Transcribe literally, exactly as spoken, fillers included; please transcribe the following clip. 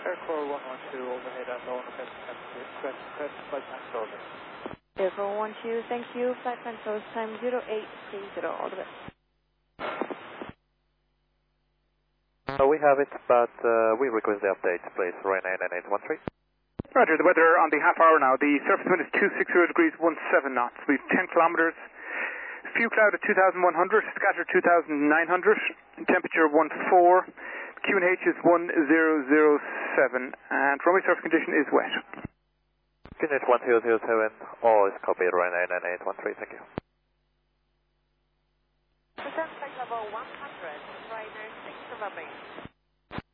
Aircore one one two overhead at Owen Crest, Crest, Crest, flight time over. Aircore one two, thank you. Flight time close time zero eight three zero, all the best. So we have it, but uh, we request the update, please. Ryanair nine eight one three. Roger, the weather on the half hour now. The surface wind is two sixty degrees seventeen knots. We've ten kilometers. Few cloud at two thousand one hundred. Scatter two thousand nine hundred. Temperature one four. Q N H is one zero zero seven. And runway surface condition is wet. Q N H one zero zero seven. All is copied. Ryanair nine eight one three. Thank you. Descent flight level one hundred. Ryanair six November.